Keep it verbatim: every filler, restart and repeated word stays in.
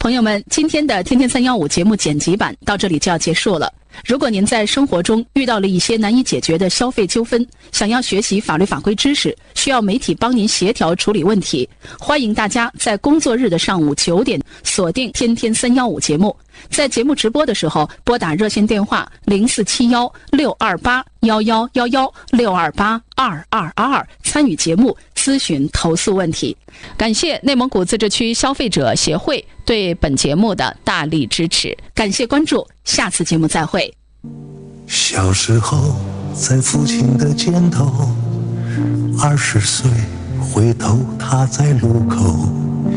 朋友们，今天的天天三一五节目剪辑版到这里就要结束了。如果您在生活中遇到了一些难以解决的消费纠纷，想要学习法律法规知识，需要媒体帮您协调处理问题，欢迎大家在工作日的上午九点锁定天天三一五节目。在节目直播的时候，拨打热线电话零四七幺六二八幺幺幺幺六二八二二二二参与节目咨询投诉问题。感谢内蒙古自治区消费者协会对本节目的大力支持，感谢关注，下次节目再会。 小时候在父亲的肩头，二十岁回头他在路口。